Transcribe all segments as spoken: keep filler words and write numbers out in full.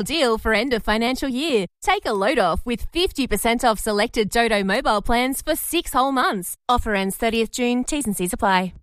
Deal for end of financial year. Take a load off with fifty percent off selected Dodo mobile plans for six whole months. Offer ends thirtieth June. T's and C's apply.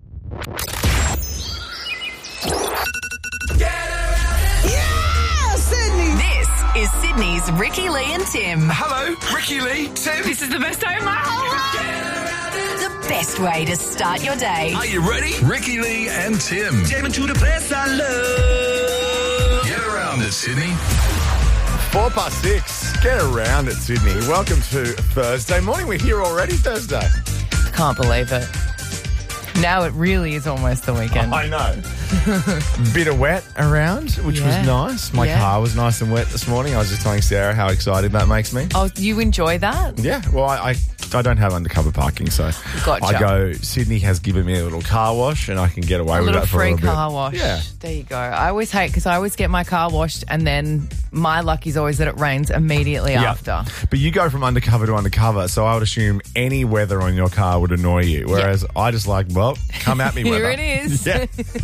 Yeah, Sydney! This is Sydney's Ricky Lee and Tim. Hello, Ricky Lee, Tim. This is the best day of my whole life. The best way to start your day. Are you ready? Ricky Lee and Tim. Take me to the place I love. Get around it, Sydney. Four past six. Get around it, Sydney. Welcome to Thursday morning. We're here already Thursday. Can't believe it. Now it really is almost the weekend. I know. Bit of wet around, which Yeah. was nice. My Yeah. car was nice and wet this morning. I was just telling Sarah how excited that makes me. Oh, you enjoy that? Yeah, well, I, I, I don't have undercover parking, so Gotcha. I go, Sydney has given me a little car wash and I can get away A with little that for free a little car bit. wash. Yeah. There you go. I always hate because I always get my car washed and then my luck is always that it rains immediately Yeah. after. But you go from undercover to undercover, so I would assume any weather on your car would annoy you. Whereas I just like, well, come at me, Here weather. it is. Yeah.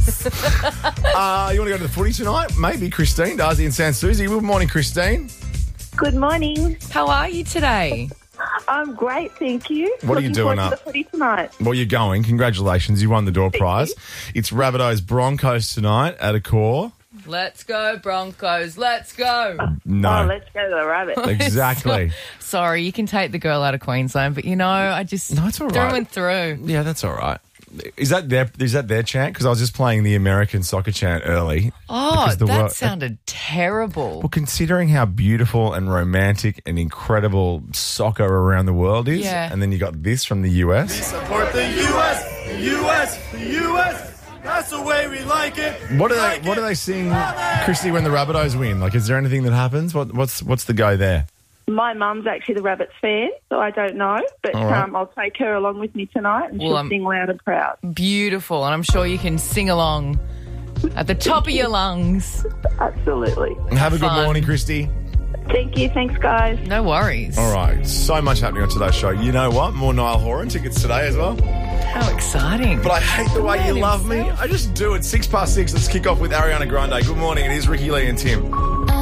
uh, you want to go to the footy tonight? Maybe Christine, Darcy and San Susie. Good morning, Christine. Good morning. How are you today? I'm great, thank you. What are you Looking doing forward up? to the footy tonight. Well, you're going. Congratulations. You won the door prize. It's Rabbitohs Broncos tonight at a core. Let's go, Broncos. Let's go. No. Oh, let's go to the Rabbits. Exactly. Sorry, you can take the girl out of Queensland, but you know, I just No, it's all through right. and through. Yeah, that's all right. Is that their is that their chant? Because I was just playing the American soccer chant early. Oh, Because the that wor- sounded terrible. Well, considering how beautiful and romantic and incredible soccer around the world is, Yeah. and then you got this from the U S. Support the U S, the U S, the U S. That's the way we like it. What do they Like What it. do they sing, Christy, when the Rabbitohs win? Like, is there anything that happens? What What's What's the go there? My mum's actually the Rabbits fan, so I don't know. But All right. um, I'll take her along with me tonight and Well, she'll um, sing loud and proud. Beautiful, and I'm sure you can sing along at the top of your lungs. Absolutely. Have a good Fun. morning, Christy. Thank you. Thanks, guys. No worries. All right, so much happening on today's show. You know what? More Niall Horan tickets today as well. How exciting. But I hate the way you Man love me. himself. I just do it. Six past six. Let's kick off with Ariana Grande. Good morning. It is Ricky Lee and Tim.